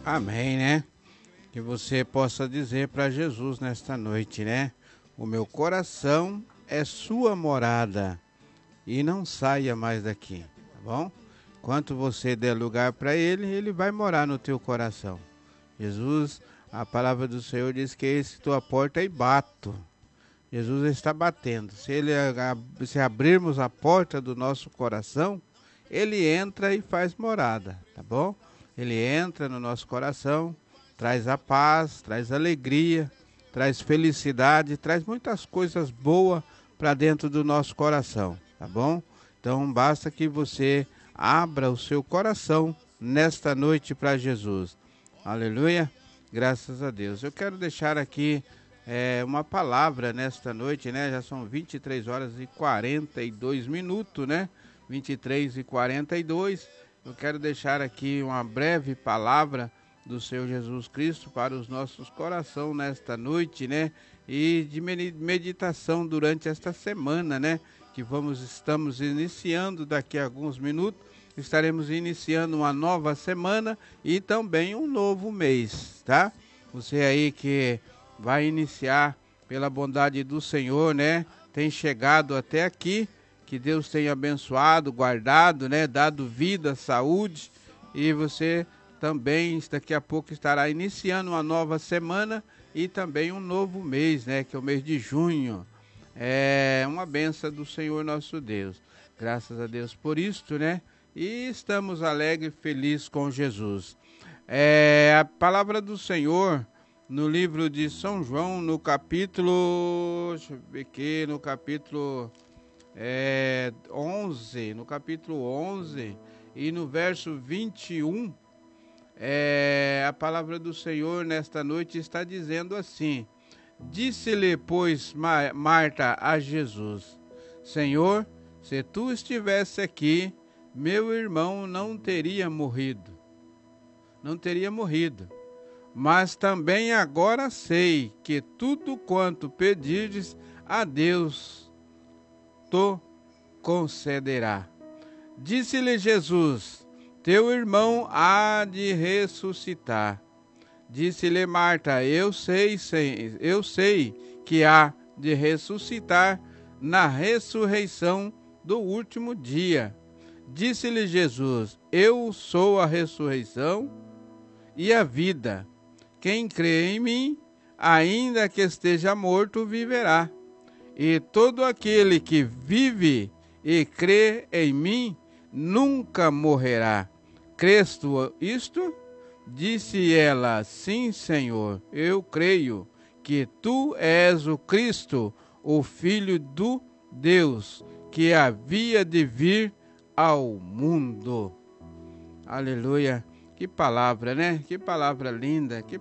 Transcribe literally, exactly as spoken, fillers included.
Amém, né? Que você possa dizer para Jesus nesta noite, né? O meu coração é sua morada e não saia mais daqui, tá bom? Enquanto você der lugar para ele, ele vai morar no teu coração. Jesus, a palavra do Senhor diz que esse tua porta e bato. Jesus está batendo. Se ele se abrirmos a porta do nosso coração, ele entra e faz morada, tá bom? Ele entra no nosso coração, traz a paz, traz alegria, traz felicidade, traz muitas coisas boas para dentro do nosso coração, tá bom? Então basta que você abra o seu coração nesta noite para Jesus. Aleluia, graças a Deus. Eu quero deixar aqui é, uma palavra nesta noite, né? Já são vinte e três horas e quarenta e dois minutos, né? vinte e três e quarenta e dois. Eu quero deixar aqui uma breve palavra do Senhor Jesus Cristo para os nossos corações nesta noite, né? E de meditação durante esta semana, né? Que vamos, estamos iniciando daqui a alguns minutos. Estaremos iniciando uma nova semana e também um novo mês, tá? Você aí que vai iniciar pela bondade do Senhor, né? Tem chegado até aqui. Que Deus tenha abençoado, guardado, né? Dado vida, saúde. E você também daqui a pouco estará iniciando uma nova semana e também um novo mês, né? Que é o mês de junho. É uma benção do Senhor nosso Deus. Graças a Deus por isto, né? E estamos alegres e felizes com Jesus. É, a palavra do Senhor no livro de São João, no capítulo... Deixa eu ver aqui, no capítulo... É, onze, no capítulo onze e no verso vinte e um, é, a palavra do Senhor nesta noite está dizendo assim: disse-lhe, pois, Marta a Jesus: Senhor, se tu estivesse aqui, meu irmão não teria morrido, não teria morrido. Mas também agora sei que tudo quanto pedires a Deus tu concederá. Disse-lhe Jesus: teu irmão há de ressuscitar. Disse-lhe Marta: eu sei, eu sei que há de ressuscitar na ressurreição do último dia. Disse-lhe Jesus: eu sou a ressurreição e a vida. Quem crê em mim, ainda que esteja morto, viverá. E todo aquele que vive e crê em mim nunca morrerá. Crês tu isto? Disse ela: sim, Senhor, eu creio que tu és o Cristo, o Filho do Deus, que havia de vir ao mundo. Aleluia. Que palavra, né? Que palavra linda, que